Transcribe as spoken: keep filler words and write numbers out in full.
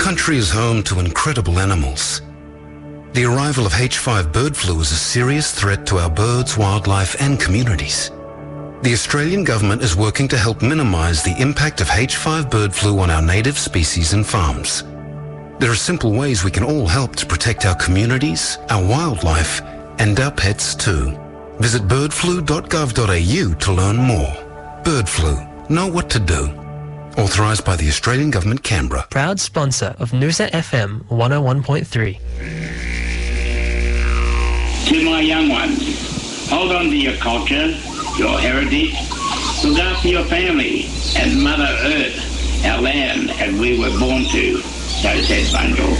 country is home to incredible animals. The arrival of H five bird flu is a serious threat to our birds, wildlife and communities. The Australian government is working to help minimise the impact of H five bird flu on our native species and farms. There are simple ways we can all help to protect our communities, our wildlife and our pets too. Visit bird flu dot gov dot a u to learn more. Bird flu. Know what to do. Authorised by the Australian Government, Canberra. Proud sponsor of Noosa F M one oh one point three. To my young ones, hold on to your culture, your heritage, look after your family and Mother Earth, our land, as we were born to. So said Bunjil.